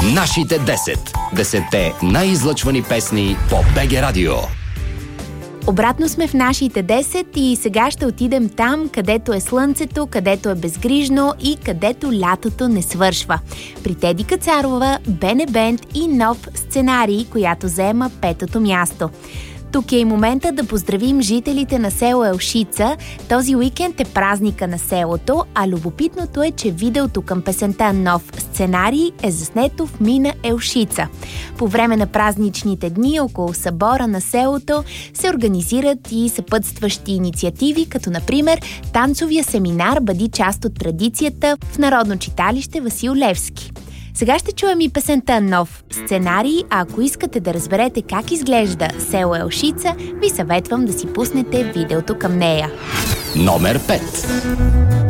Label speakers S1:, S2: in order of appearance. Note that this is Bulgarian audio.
S1: Нашите 10. 10-те най-излъчвани песни по БГ Радио.
S2: Обратно сме в нашите 10 и сега ще отидем там, където е слънцето, където е безгрижно и където лятото не свършва. При Теди Кацарова, Бене Бенд и нов сценарий, която заема 5-то място. Тук е и момента да поздравим жителите на село Елшица. Този уикенд е празника на селото, а любопитното е, че видеото към песента "Нов сценарий" е заснето в мина Елшица. По време на празничните дни около събора на селото се организират и съпътстващи инициативи, като например танцовия семинар "Бъди част от традицията" в Народно читалище Васил Левски. Сега ще чуем и песента "Нов сценарий", а ако искате да разберете как изглежда село Елшица, ви съветвам да си пуснете видеото към нея.
S1: Номер 5.